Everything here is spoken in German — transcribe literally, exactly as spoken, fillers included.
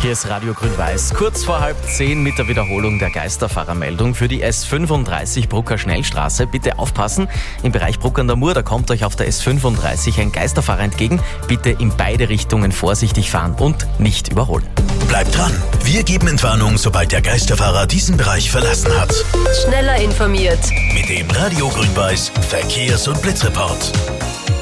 Hier ist Radio Grün-Weiß, kurz vor halb zehn mit der Wiederholung der Geisterfahrermeldung für die S fünfunddreißig Brucker Schnellstraße. Bitte aufpassen, im Bereich Bruck an der Mur, da kommt euch auf der S fünfunddreißig ein Geisterfahrer entgegen. Bitte in beide Richtungen vorsichtig fahren und nicht überholen. Bleibt dran, wir geben Entwarnung, sobald der Geisterfahrer diesen Bereich verlassen hat. Schneller informiert Mit dem Radio Grün-Weiß Verkehrs- und Blitzreport.